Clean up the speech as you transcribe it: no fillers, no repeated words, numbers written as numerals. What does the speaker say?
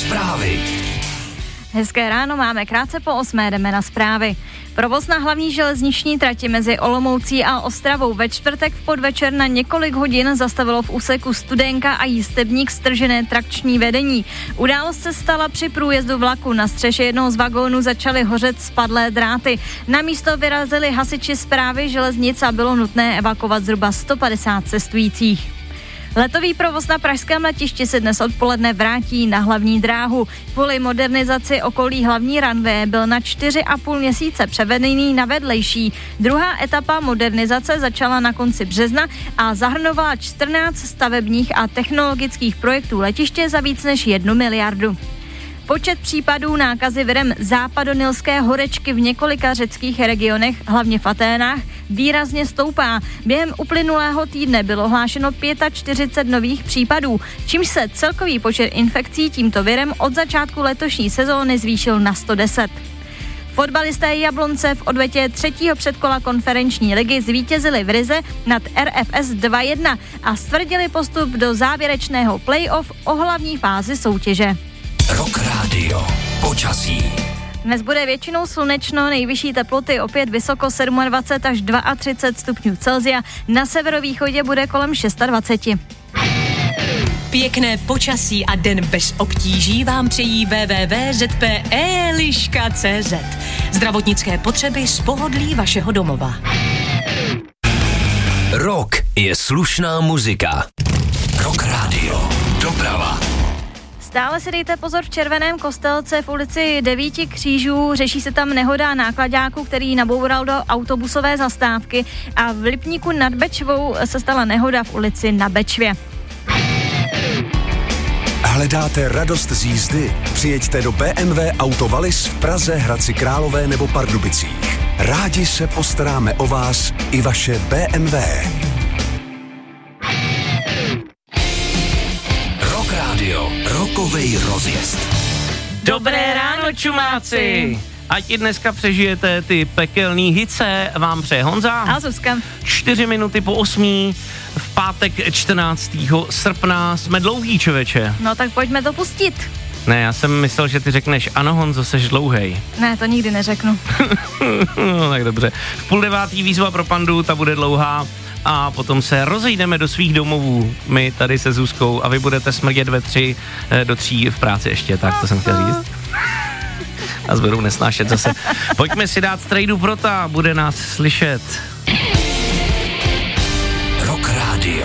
Zprávy. Hezké ráno, máme krátce po 8, jdeme na zprávy. Provoz na hlavní železniční trati mezi Olomoucí a Ostravou ve čtvrtek v podvečer na několik hodin zastavilo v úseku Studénka a Jistebník stržené trakční vedení. Událost se stala při průjezdu vlaku. Na střeše jednoho z vagónů začaly hořet spadlé dráty. Na místo vyrazili hasiči správy železnic a bylo nutné evakuovat zhruba 150 cestujících. Letový provoz na pražském letišti se dnes odpoledne vrátí na hlavní dráhu. Kvůli modernizaci okolí hlavní runway byl na 4,5 měsíce převedený na vedlejší. Druhá etapa modernizace začala na konci března a zahrnovala 14 stavebních a technologických projektů letiště za víc než 1 miliardu. Počet případů nákazy virem západonilské horečky v několika řeckých regionech, hlavně v Aténách, výrazně stoupá. Během uplynulého týdne bylo hlášeno 45 nových případů, čímž se celkový počet infekcí tímto virem od začátku letošní sezóny zvýšil na 110. Fotbalisté Jablonce v odvetě třetího předkola konferenční ligy zvítězili v Rize nad RFS 2-1 a stvrdili postup do závěrečného play-off o hlavní fázi soutěže. Rock Radio. Počasí. Dnes bude většinou slunečno, nejvyšší teploty opět vysoko 27 až 32 stupňů Celsia, na severovýchodě bude kolem 26. Pěkné počasí a den bez obtíží vám přejí www.zpe.liška.cz. Zdravotnické potřeby z pohodlí vašeho domova. Rock je slušná muzika. Rock Radio. Doprava. Stále si dejte pozor v Červeném Kostelce v ulici 9 Křížů. Řeší se tam nehoda náklaďáku, který naboural do autobusové zastávky a v Lipníku nad Bečvou se stala nehoda v ulici Na Bečvě. Hledáte radost z jízdy? Přijeďte do BMW Auto Wallis v Praze, Hradci Králové nebo Pardubicích. Rádi se postaráme o vás i vaše BMW. Rock Radio. Rockovej rozjezd. Dobré ráno, čumáci! Ať i dneska přežijete ty pekelný hice, vám přeje Honza. A Zuzka. 4 minuty po 8. V pátek 14. srpna. Jsme dlouhý, člověče. No tak pojďme to pustit. Ne, já jsem myslel, že ty řekneš, ano Honzo, seš dlouhej. Ne, to nikdy neřeknu. No tak dobře. V 8:30 výzva pro Pandu, ta bude dlouhá. A potom se rozejdeme do svých domovů, my tady se Zuzkou, a vy budete smrdět do 3 v práci ještě, tak to jsem chtěl říct. A budou nesnášet zase. Pojďme si dát strejdu Prota, bude nás slyšet.